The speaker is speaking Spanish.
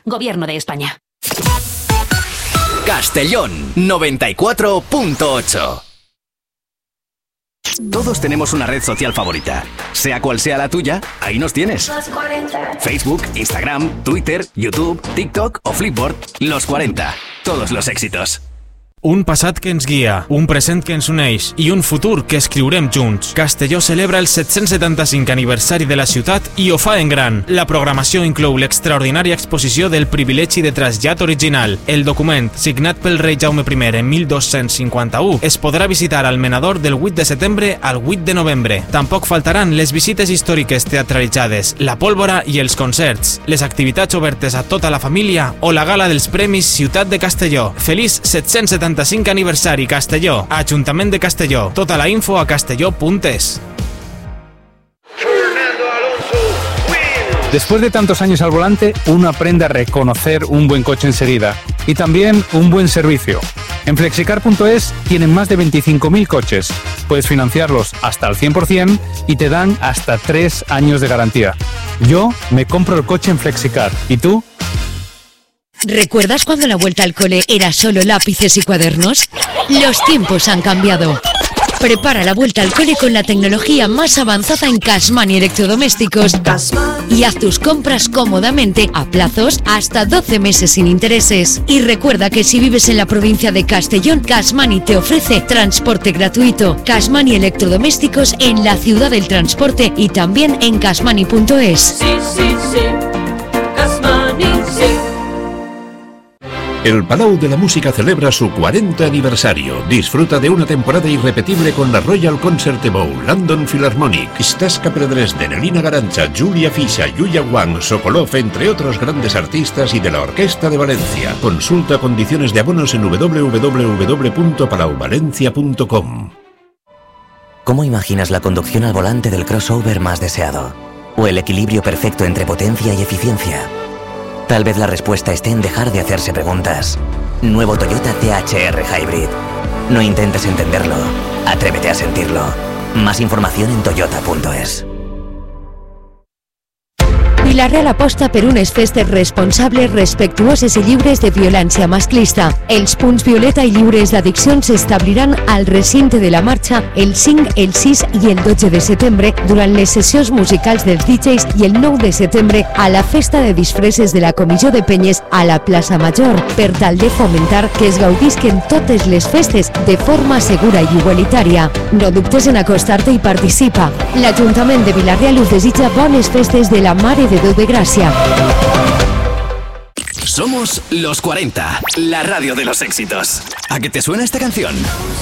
Gobierno de España. Castellón 94.8. Todos tenemos una red social favorita. Sea cual sea la tuya, ahí nos tienes. Los 40. Facebook, Instagram, Twitter, YouTube, TikTok o Flipboard. Los 40. Todos los éxitos. Un passat que ens guia, un present que ens uneix i un futur que escriurem junts. Castelló celebra el 775 aniversari de la ciutat i ho fa en gran. La programació inclou l'extraordinària exposició del privilegi de trasllat original. El document, signat pel rei Jaume I en 1251, es podrà visitar al Menador del 8 de setembre al 8 de novembre. Tampoc faltaran les visites històriques teatralitzades, la pólvora i els concerts, les activitats obertes a tota la família o la gala dels Premis Ciutat de Castelló. Feliç 775 aniversari Castelló, Ajuntament de Castelló. Tota la info a castelló.es. Después de tantos años al volante, uno aprende a reconocer un buen coche enseguida y también un buen servicio. En Flexicar.es tienen más de 25.000 coches. Puedes financiarlos hasta al 100% y te dan hasta 3 años de garantía. Yo me compro el coche en Flexicar. ¿Y tú? ¿Recuerdas cuando la vuelta al cole era solo lápices y cuadernos? Los tiempos han cambiado. Prepara la vuelta al cole con la tecnología más avanzada en Cashmoney Electrodomésticos y haz tus compras cómodamente a plazos hasta 12 meses sin intereses. Y recuerda que si vives en la provincia de Castellón, Cashmoney te ofrece transporte gratuito. Cashmoney Electrodomésticos en la ciudad del transporte y también en cashmoney.es. Sí, sí, sí. Cashmoney, sí. El Palau de la Música celebra su 40 aniversario. Disfruta de una temporada irrepetible con la Royal Concert Bowl, London Philharmonic, Staska Predresden, Elina Garancha, Julia Fisha, Yuya Wang, Sokolov, entre otros grandes artistas y de la Orquesta de Valencia. Consulta condiciones de abonos en www.palauvalencia.com. ¿Cómo imaginas la conducción al volante del crossover más deseado? ¿O el equilibrio perfecto entre potencia y eficiencia? Tal vez la respuesta esté en dejar de hacerse preguntas. Nuevo Toyota THR Hybrid. No intentes entenderlo, atrévete a sentirlo. Más información en toyota.es. Vila-real aposta per unes festes responsables, respectuoses i lliures de violència masclista. Els punts violeta i lliures d'addiccions s'establiran al recinte de la marxa el 5, el 6 i el 12 de setembre durant les sessions musicals dels DJs i el 9 de setembre a la festa de disfresses de la Comissió de Penyes a la plaça Major, per tal de fomentar que es gaudisquen totes les festes de forma segura i igualitària. No dubtes en acostar-te i participa. L'Ajuntament de Vila-real us desitja bones festes de la Mare de Déu de Gràcia. Somos los 40, la radio de los éxitos. ¿A qué te suena esta canción?